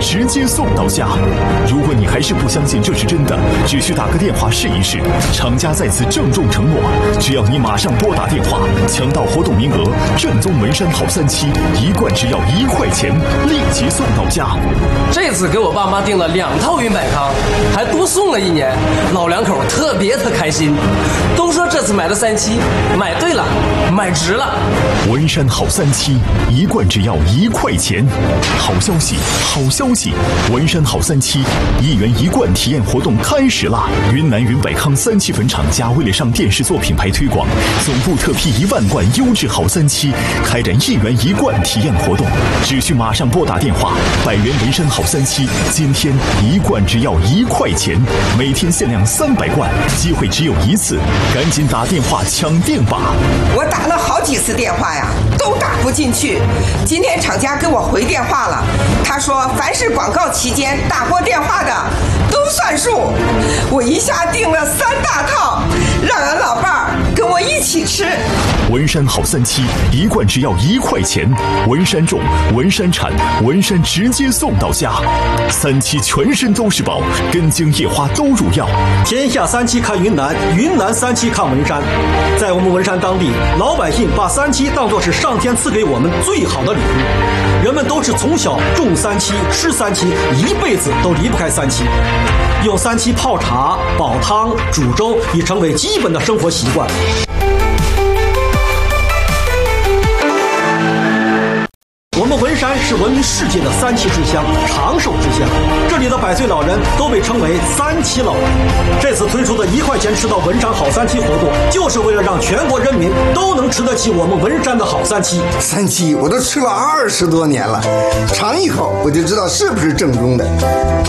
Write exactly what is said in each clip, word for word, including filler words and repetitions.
直接送到家。如果你还是不相信这是真的，只需打个电话试一试。厂家在此郑重承诺，只要你马上拨打电话，抢到活动名额，正宗文山好三七一罐只要一块钱，立即送到家。 这次给我爸妈订了两套云百康，还多送了一年，老两口特别的开心，都说这次买的三七买对了，买值了。 文山好三七一罐只要一块钱。好消息，好消息！文山好三七一元一罐体验活动开始啦！云南云百康三七粉厂家为了上电视做品牌推广，总部特批一万罐优质好三七，开展一元一罐体验活动，只需马上拨打电话，百元文山好三七，今天一罐只要一块钱，每天限量三百罐，机会只有一次，赶紧打电话抢定吧！ 我打了好几次电话呀，都打不进去。今天厂家给我回电话了，他说凡是广告期间打过电话的都算数。我一下订了三大套，让俺老伴儿跟我一起吃。 文山好三七一罐只要一块钱，文山种，文山产，文山直接送到家。三七全身都是宝，根茎叶花都入药。 天下三七看云南，云南三七看文山。在我们文山当地，老百姓把三七当作是上天赐给我们最好的礼物。人们都是从小种三七，吃三七，一辈子都离不开三七。用三七泡茶、煲汤、煮粥已成为基本的生活习惯。我们文山是闻名世界的三七之乡，长寿之乡。这里的百岁老人都被称为三七老人。这次推出的一块钱吃到文山好三七活动，就是为了让全国人民都能吃得起我们文山的好三七。 三七我都吃了二十多年了，尝一口我就知道是不是正宗的。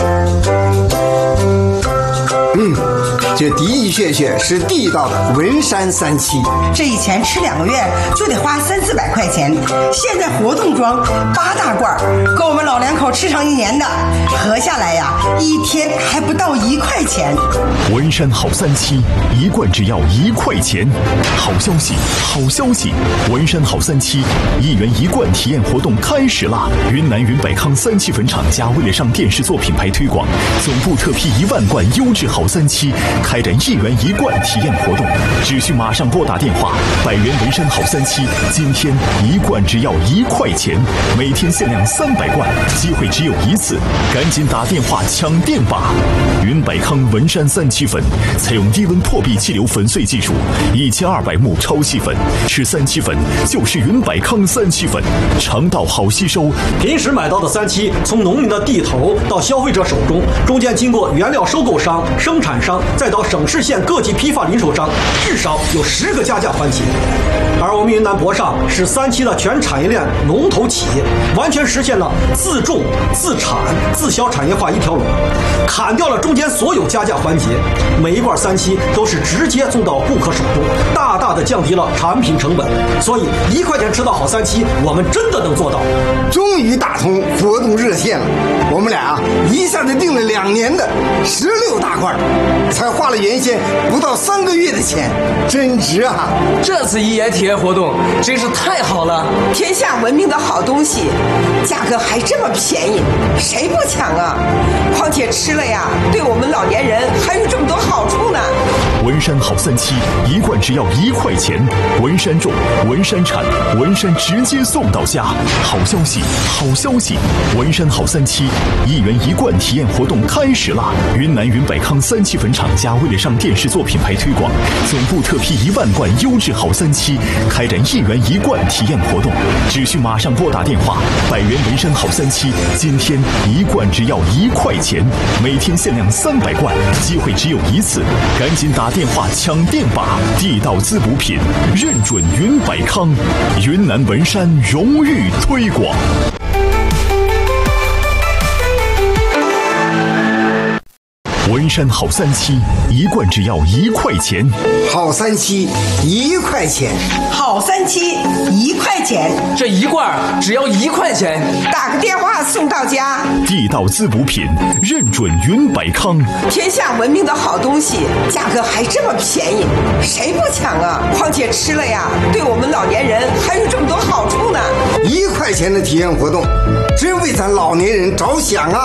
嗯，这的的确确是地道的文山三七。 这以前吃两个月就得花三四百块钱，现在活动装八大罐，够我们老两口吃上一年的，合下来呀，一天还不到一块钱。 文山好三七一罐只要一块钱。好消息，好消息！文山好三七一元一罐体验活动开始啦！云南云百康三七粉厂家为了上电视做品牌推广，总部特批一万罐优质好三七，开展一元一罐体验活动，只需马上拨打电话，百元文山好三七，今天一罐只要一块钱，每天限量三百罐，机会只有一次，赶紧打电话抢定吧！云百康文山三七粉采用低温破壁气流粉碎技术，一千二百目超细粉，吃三七粉就是云百康三七粉，肠道好吸收。 平时买到的三七，从农民的地头到消费者手中，中间经过原料收购商、生产商，再到省市县各级批发零售商，至少有十个加价环节。而我们云南博上是三七的全产业链龙头企业，完全实现了自种、自产、自销产业化一条龙，砍掉了中间所有加价环节，每一罐三七都是直接送到顾客手中，大大的降低了产品成本。所以一块钱吃到好三七，我们真的能做到。 终于打通活动热线了，我们俩啊一下子订了两年的十六大罐，才花了原先不到三个月的钱，真值啊！ 这次一元体验活动真是太好了， 天下闻名的好东西，价格还这么便宜，谁不抢啊？况且吃了呀，对我们老年人还有这么多好处呢。 文山好三七一罐只要一块钱，文山种，文山产，文山直接送到家。好消息，好消息！文山好三七一元一罐体验活动开始啦！云南云百康三七粉厂家为了上电视做品牌推广，总部特批一万罐优质好三七，开展一元一罐体验活动，只需马上拨打电话，百元文山好三七，今天一罐只要一块钱，每天限量三百罐，机会只有一次，赶紧打电话抢定吧！地道滋补品，认准云百康，云南文山荣誉推广。文山好三七一罐只要一块钱， 好三七一块钱， 好三七一块钱， 这一罐只要一块钱， 打个电话送到家。 地道滋补品，认准云百康， 天下闻名的好东西，价格还这么便宜，谁不抢啊？况且吃了呀，对我们老年人还有这么多好处呢。 一块钱的体验活动，真为咱老年人着想啊！